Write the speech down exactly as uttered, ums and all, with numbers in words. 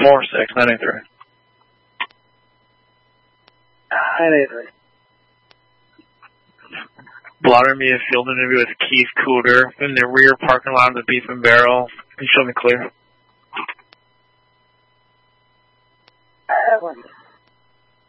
four six nine eight three. nine eight three. Blotter me a field interview with Keith Cooter in the rear parking lot of the Beef and Barrel. Can you show me clear?